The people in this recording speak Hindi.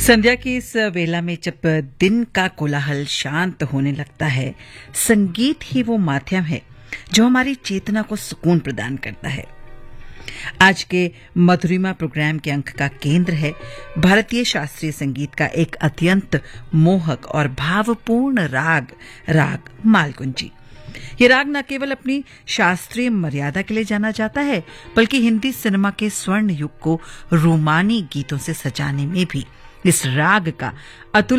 संध्या की इस वेला में जब दिन का कोलाहल शांत होने लगता है, संगीत ही वो माध्यम है जो हमारी चेतना को सुकून प्रदान करता है। आज के मधुरिमा प्रोग्राम के अंक का केंद्र है भारतीय शास्त्रीय संगीत का एक अत्यंत मोहक और भावपूर्ण राग मालगुंजी। ये राग न केवल अपनी शास्त्रीय मर्यादा के लिए जाना जाता है, बल्कि हिंदी सिनेमा के स्वर्ण युग को रोमानी गीतों से सजाने में भी इस राग का अतुल